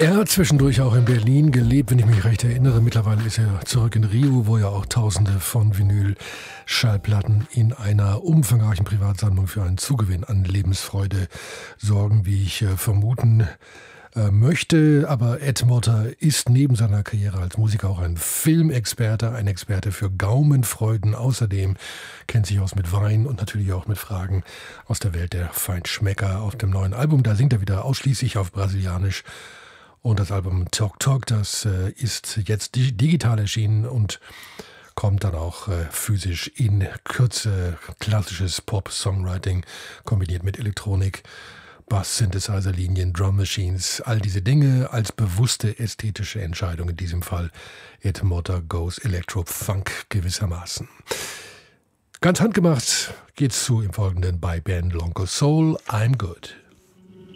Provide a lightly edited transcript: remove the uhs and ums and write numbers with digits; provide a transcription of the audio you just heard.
Er hat zwischendurch auch in Berlin gelebt, wenn ich mich recht erinnere. Mittlerweile ist er zurück in Rio, wo ja auch Tausende von Vinyl-Schallplatten in einer umfangreichen Privatsammlung für einen Zugewinn an Lebensfreude sorgen, wie ich vermuten möchte. Aber Ed Motter ist neben seiner Karriere als Musiker auch ein Filmexperte, ein Experte für Gaumenfreuden. Außerdem kennt sich aus mit Wein und natürlich auch mit Fragen aus der Welt der Feinschmecker. Auf dem neuen Album, da singt er wieder ausschließlich auf Brasilianisch. Und das Album Talk Talk, das ist jetzt digital erschienen und kommt dann auch physisch in Kürze. Klassisches Pop-Songwriting kombiniert mit Elektronik, Bass-Synthesizer-Linien, Drum-Machines, all diese Dinge als bewusste ästhetische Entscheidung. In diesem Fall Ed Motter Goes Electro-Funk gewissermaßen. Ganz handgemacht geht's zu im Folgenden bei Ben Longo Soul, I'm Good.